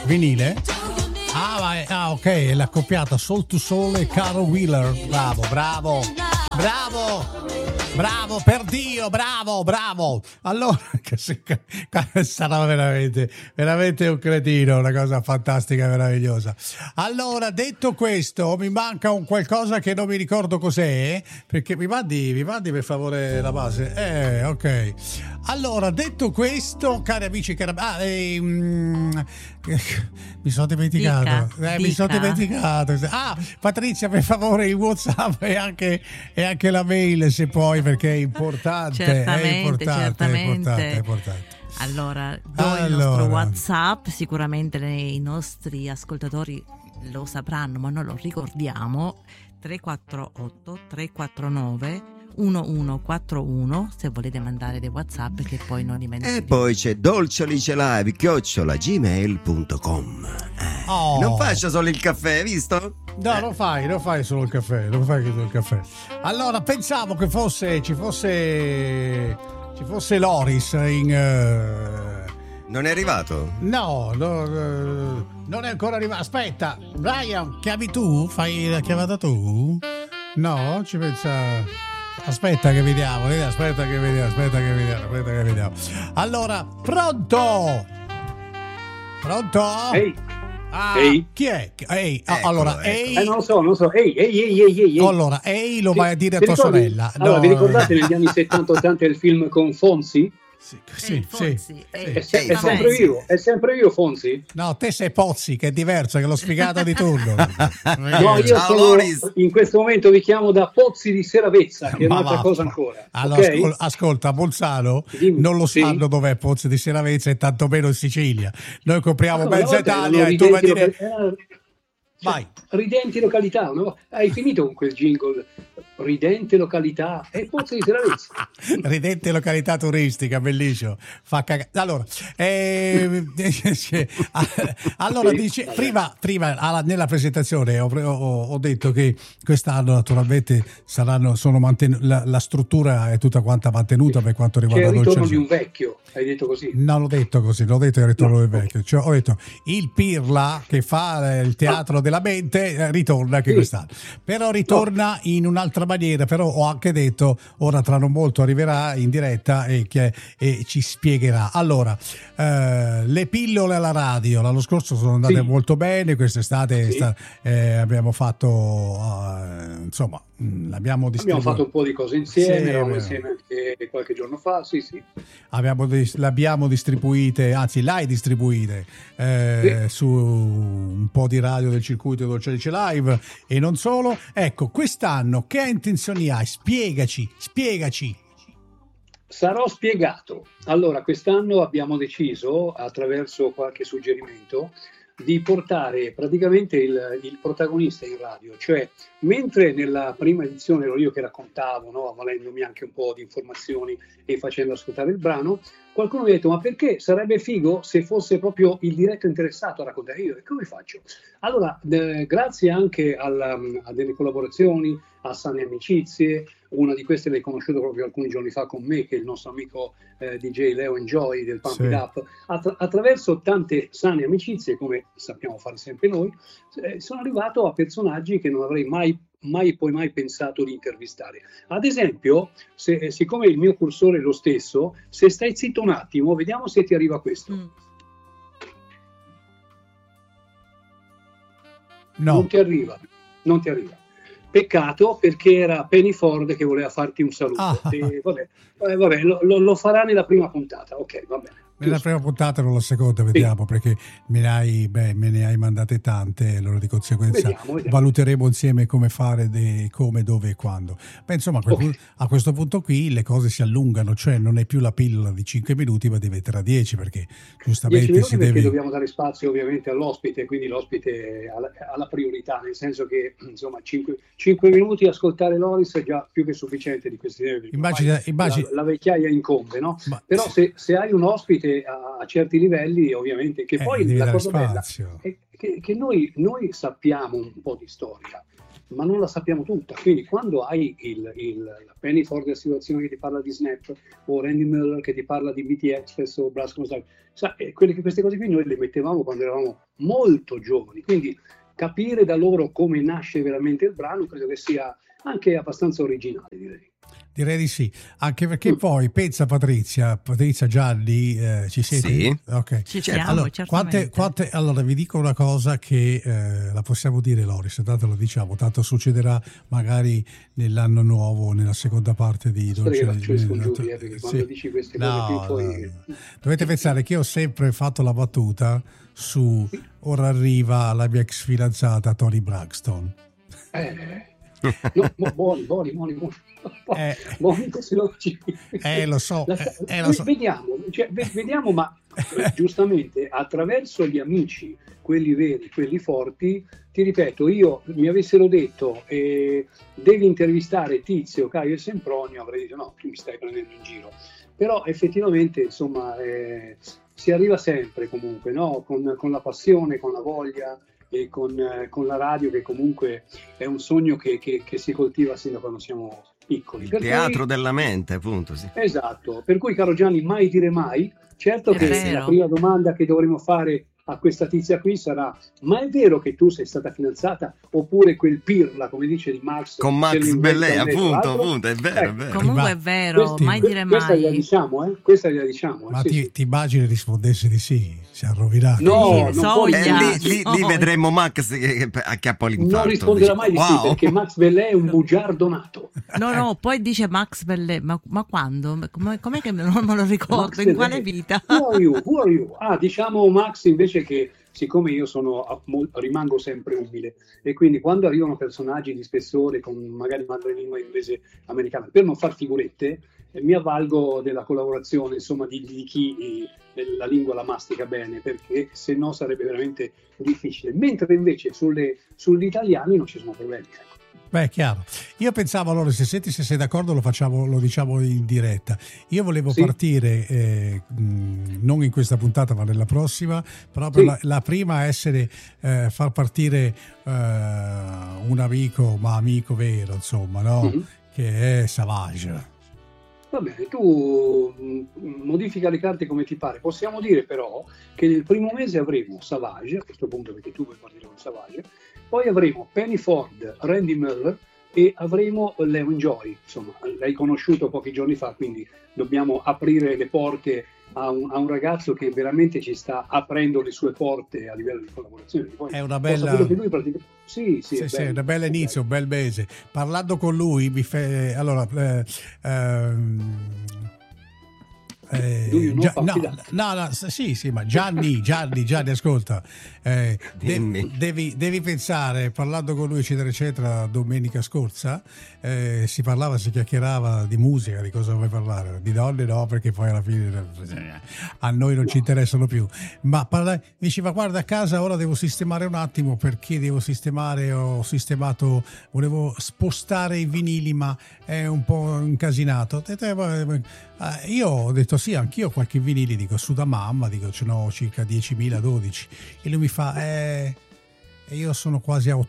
Vinile? Ok, è l'accoppiata Soul to Soul e Carol Wheeler. Bravo, per Dio, bravo. Allora, sarà veramente un cretino, una cosa fantastica e meravigliosa. Allora, detto questo, mi manca un qualcosa che non mi ricordo cos'è, perché mi mandi per favore la base. Ok. Allora, detto questo, cari amici, mi sono dimenticato. Mi sono dimenticato. Patrizia, per favore, il WhatsApp e anche la mail, se puoi, perché è importante. Certamente. È importante. Allora, il nostro WhatsApp, sicuramente i nostri ascoltatori lo sapranno, ma noi lo ricordiamo: 348 349 1141, se volete mandare dei WhatsApp, che poi non dimentichiamo. E poi c'è dolcealicelive@gmail.com. Non faccio solo il caffè, hai visto? No, non fai solo il caffè, Allora, pensavo che ci fosse Loris in... Non è arrivato? No, non è ancora arrivato. Aspetta, Brian, chiami tu? Fai la chiamata tu? No, ci pensa... Aspetta che vediamo. Allora, pronto? Ehi. Chi è? Allora, non lo so. Ehi. Allora, lo vai a dire a tua sorella. Allora, vi ricordate negli anni 70-80 il film con Fonzi? Sì. È sempre vivo Fonzi? No, te sei Pozzi, che è diverso, che è lo sfigato di turno. No, io in questo momento vi chiamo da Pozzi di Seravezza, che è un'altra cosa ancora. Allora, okay? ascolta, a Bolzano non lo sanno dov'è Pozzi di Seravezza e tanto meno in Sicilia. Noi copriamo mezza Italia e tu vai a dire... Vai. Ridenti località, no? Hai finito con quel jingle? Ridente località e Pozzo di Seravezza. Ridente località turistica, bellissimo. Fa cagare. Allora, dice, prima nella presentazione ho detto che quest'anno naturalmente la struttura è tutta quanta mantenuta per quanto riguarda il ritorno di un vecchio, hai detto così? No, l'ho detto così, il ritorno del vecchio. Cioè, ho detto il Pirla che fa il teatro della mente ritorna anche quest'anno, però ritorna in un'altra maniera. Però ho anche detto, ora tra non molto arriverà in diretta e ci spiegherà. Allora, le pillole alla radio l'anno scorso sono andate molto bene, quest'estate abbiamo fatto insomma, l'abbiamo fatto un po' di cose insieme, eravamo insieme anche qualche giorno fa, sì. L'abbiamo distribuite, anzi l'hai distribuite su un po' di radio del circuito Dolce Live e non solo. Ecco, quest'anno che intenzioni hai? Spiegaci. Sarò spiegato. Allora, quest'anno abbiamo deciso, attraverso qualche suggerimento, di portare praticamente il protagonista in radio, cioè mentre nella prima edizione ero io che raccontavo, no, avvalendomi anche un po' di informazioni e facendo ascoltare il brano, qualcuno mi ha detto: ma perché sarebbe figo se fosse proprio il diretto interessato a raccontare? Io, e come faccio? Allora, grazie anche a delle collaborazioni, a sane amicizie, una di queste l'hai conosciuto proprio alcuni giorni fa con me, che è il nostro amico DJ Leo Enjoy del Pump It Up. Attraverso tante sane amicizie, come sappiamo fare sempre noi, sono arrivato a personaggi che non avrei mai pensato di intervistare. Ad esempio, siccome il mio cursore è lo stesso, se stai zitto un attimo, vediamo se ti arriva questo. No. Non ti arriva. Peccato, perché era Penny Ford che voleva farti un saluto. Vabbè, lo farà nella prima puntata. Ok, va bene. Nella prima puntata o la seconda, vediamo, perché me ne hai mandate tante, allora di conseguenza vediamo. Valuteremo insieme come fare, come, dove e quando. Beh, insomma, a questo punto qui le cose si allungano, cioè non è più la pillola di 5 minuti, ma diventerà 10, perché giustamente 10 minuti perché dobbiamo dare spazio ovviamente all'ospite, quindi l'ospite ha la priorità, nel senso che insomma 5 minuti ascoltare Loris è già più che sufficiente di questi tempi. Immagina. La vecchiaia incombe, no? Però se hai un ospite a certi livelli, ovviamente, che poi la cosa bella è che noi sappiamo un po' di storia, ma non la sappiamo tutta. Quindi quando hai la Penny Ford Assicurazione che ti parla di Snap, o Randy Miller che ti parla di BT Express o Brass Consult, queste cose qui noi le mettevamo quando eravamo molto giovani, quindi capire da loro come nasce veramente il brano credo che sia anche abbastanza originale, Direi di sì, anche perché poi pensa Patrizia Gianni, ci siete? Sì. Ok. Ci siamo, allora, certamente. allora vi dico una cosa che la possiamo dire, Loris, tanto lo diciamo, tanto succederà magari nell'anno nuovo, nella seconda parte di perché quando dici queste cose qui poi... No. Dovete pensare che io ho sempre fatto la battuta su ora arriva la mia ex fidanzata Toni Braxton. No, buoni. Lo so. Vediamo, ma giustamente attraverso gli amici, quelli veri, quelli forti, ti ripeto, io mi avessero detto devi intervistare Tizio, Caio e Sempronio, avrei detto no, tu mi stai prendendo in giro. Però effettivamente, insomma, si arriva sempre comunque, no? Con la passione, con la voglia, e con la radio, che comunque è un sogno che si coltiva sin da quando siamo piccoli. Il teatro della mente, appunto. Sì. Esatto, per cui caro Gianni, mai dire mai. Certo che la prima domanda che dovremo fare a questa tizia qui sarà: ma è vero che tu sei stata fidanzata, oppure quel pirla, come dice di Max, con Max Bellè, appunto, è vero, è vero. Comunque è vero, mai dire mai. Questa gliela diciamo. Ma ti immagini rispondesse di sì? Si è rovinato. No, lì vedremo Max che acchiappa l'infarto. Non risponderà mai di sì, perché Max Bellè è un bugiardo nato. No, poi dice Max Bellè, ma quando? Com'è che non me lo ricordo? Max in quale vita? Who are you? Diciamo Max invece, che siccome io rimango sempre umile, e quindi quando arrivano personaggi di spessore con magari madrelingua inglese americana, per non far figurette, mi avvalgo della collaborazione, insomma, di chi la lingua la mastica bene, perché se no sarebbe veramente difficile, mentre invece sugli italiani non ci sono problemi. Beh, chiaro. Io pensavo, allora, se sei d'accordo lo diciamo in diretta. Io volevo partire, non in questa puntata ma nella prossima, proprio la prima essere far partire un amico vero, insomma, no? Mm-hmm. Che è Savage. Va bene, tu modifica le carte come ti pare. Possiamo dire però che nel primo mese avremo Savage, a questo punto perché tu vuoi partire con Savage, poi avremo Penny Ford, Randy Miller, e avremo Leon Joy. Insomma, l'hai conosciuto pochi giorni fa, quindi dobbiamo aprire le porte a un ragazzo che veramente ci sta aprendo le sue porte a livello di collaborazione. Poi è una bella... Che lui Sì, è un bel inizio, un bel mese. Parlando con lui ma Gianni, ascolta, devi pensare, parlando con lui eccetera domenica scorsa, si chiacchierava di musica, di cosa vuoi parlare, di donne no, perché poi alla fine a noi non ci interessano più, ma diceva guarda, a casa ora devo sistemare un attimo, perché volevo spostare i vinili ma è un po' incasinato. Io ho detto sì, anch'io ho qualche vinili, dico su da mamma, dico ce n'ho circa 10.000, 12, e lui mi fa io sono quasi a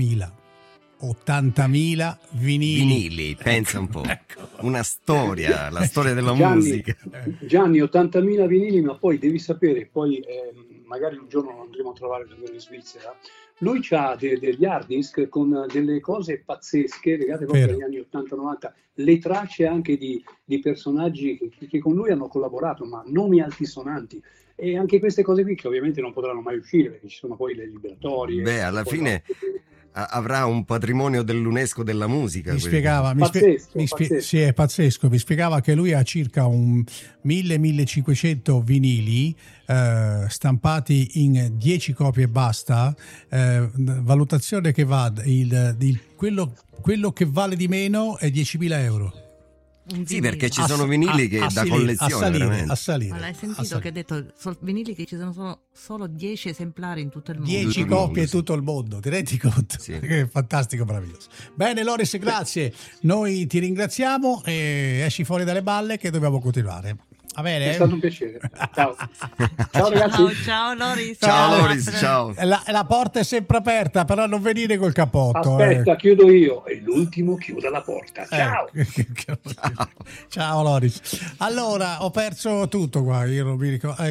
80.000 vinili, pensa un po'. Una storia, la storia della musica. Gianni, 80.000 vinili, ma poi devi sapere, magari un giorno lo andremo a trovare in Svizzera, lui ha degli hard disk con delle cose pazzesche legate proprio agli anni 80-90, le tracce anche di personaggi che con lui hanno collaborato, ma nomi altisonanti, e anche queste cose qui che ovviamente non potranno mai uscire perché ci sono poi le liberatorie. Beh, alla fine avrà un patrimonio dell'UNESCO della musica. Sì, è pazzesco. Mi spiegava che lui ha circa 1.000-1.500 vinili stampati in 10 copie e basta, valutazione che va quello che vale di meno è 10.000 euro. Sì, perché ci sono vinili che da collezione a salire. Ma l'hai sentito che ha detto vinili che ci sono solo 10 esemplari in tutto il mondo. 10 copie in tutto il mondo, ti rendi conto? Sì. Fantastico, meraviglioso. Bene Loris, grazie. Noi ti ringraziamo e esci fuori dalle balle che dobbiamo continuare. Va bene? È stato un piacere. Ciao. Ciao ragazzi. Ciao Loris. Ciao Loris, ciao. La porta è sempre aperta, però non venire col cappotto. Aspetta, chiudo io e l'ultimo chiuda la porta. Ciao. Ciao Loris. Allora, ho perso tutto qua, io non mi ricordo.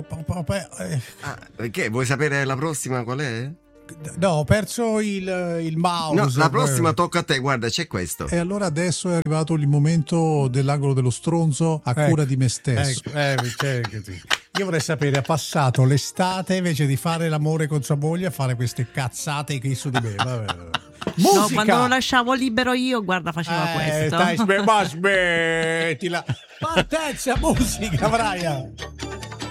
Perché? Vuoi sapere la prossima qual è? No, ho perso il mouse. No, la prossima tocca a te, guarda, c'è questo. E allora adesso è arrivato il momento dell'angolo dello stronzo a cura di me stesso. Io vorrei sapere, ha passato l'estate invece di fare l'amore con sua moglie a fare queste cazzate qui su di me. Vabbè. Musica! No, quando lo lasciavo libero io, guarda, faceva questo. Smettila. Partenza, musica, Brian.